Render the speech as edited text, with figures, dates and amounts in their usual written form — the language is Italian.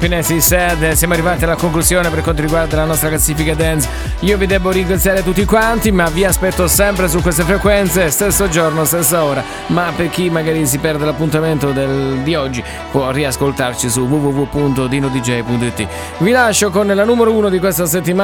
Finesi Sad, siamo arrivati alla conclusione per quanto riguarda la nostra classifica dance. Io vi devo ringraziare tutti quanti, ma vi aspetto sempre su queste frequenze, stesso giorno, stessa ora. Ma per chi magari si perde l'appuntamento di oggi, può riascoltarci su www.dinodj.it. Vi lascio con la numero 1 di questa settimana.